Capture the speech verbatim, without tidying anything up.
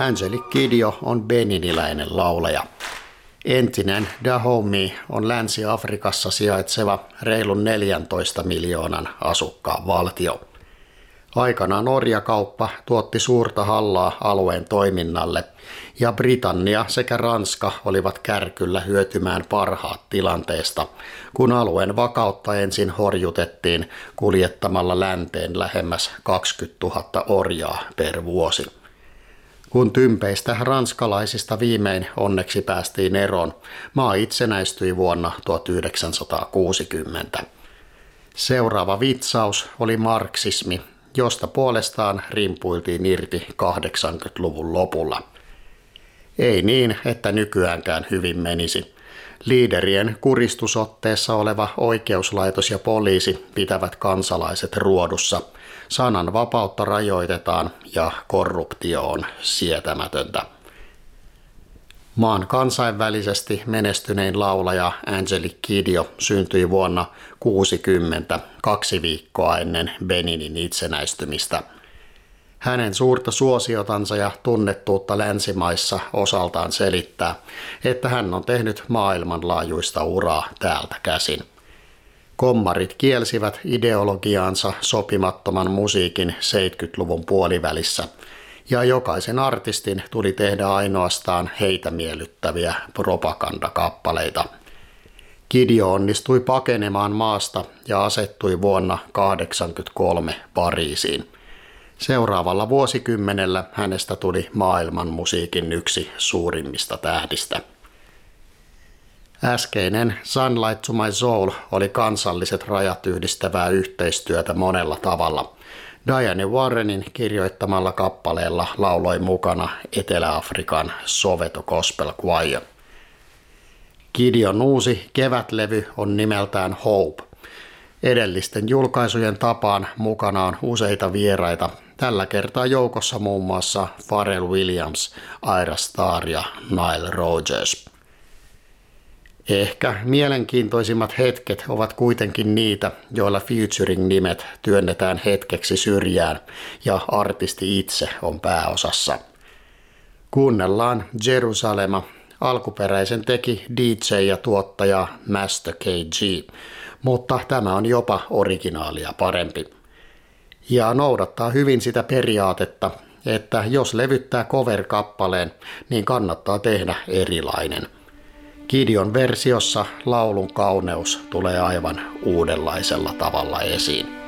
Angelique Kidjo on beniniläinen laulaja. Entinen Dahomey on Länsi-Afrikassa sijaitseva reilun neljäntoista miljoonan asukkaan valtio. Aikanaan orjakauppa tuotti suurta hallaa alueen toiminnalle, ja Britannia sekä Ranska olivat kärkyllä hyötymään parhaat tilanteesta, kun alueen vakautta ensin horjutettiin kuljettamalla länteen lähemmäs kaksikymmentätuhatta orjaa per vuosi. Kun tympeistä ranskalaisista viimein onneksi päästiin eroon, maa itsenäistyi vuonna tuhatyhdeksänsataakuusikymmentä. Seuraava vitsaus oli marksismi, josta puolestaan rimpuiltiin irti kahdeksankymmentäluvun lopulla. Ei niin, että nykyäänkään hyvin menisi. Liiderien kuristusotteessa oleva oikeuslaitos ja poliisi pitävät kansalaiset ruodussa. Sananvapautta rajoitetaan ja korruptio on sietämätöntä. Maan kansainvälisesti menestynein laulaja Angelique Kidjo syntyi vuonna kuusikymmentä, kaksi viikkoa ennen Beninin itsenäistymistä. Hänen suurta suosiotansa ja tunnettuutta länsimaissa osaltaan selittää, että hän on tehnyt maailmanlaajuista uraa täältä käsin. Kommarit kielsivät ideologiaansa sopimattoman musiikin seitsemänkymmentäluvun puolivälissä, ja jokaisen artistin tuli tehdä ainoastaan heitä miellyttäviä propagandakappaleita. Kidjo onnistui pakenemaan maasta ja asettui vuonna tuhatyhdeksänsataakahdeksankymmentäkolme Pariisiin. Seuraavalla vuosikymmenellä hänestä tuli maailman musiikin yksi suurimmista tähdistä. Äskeinen Sunlight to My Soul oli kansalliset rajat yhdistävää yhteistyötä monella tavalla. Diane Warrenin kirjoittamalla kappaleella lauloi mukana Etelä-Afrikan Soweto Gospel Choir. Kidjon uusi kevätlevy on nimeltään Hope. Edellisten julkaisujen tapaan mukana on useita vieraita, tällä kertaa joukossa muun muassa Pharrell Williams, Ira Starr ja Nile Rodgers. Ehkä mielenkiintoisimmat hetket ovat kuitenkin niitä, joilla featuring-nimet työnnetään hetkeksi syrjään ja artisti itse on pääosassa. Kuunnellaan Jerusalema, alkuperäisen teki D J ja tuottaja Master K G, mutta tämä on jopa originaalia parempi. Ja noudattaa hyvin sitä periaatetta, että jos levyttää cover-kappaleen, niin kannattaa tehdä erilainen. Kidjon versiossa laulun kauneus tulee aivan uudenlaisella tavalla esiin.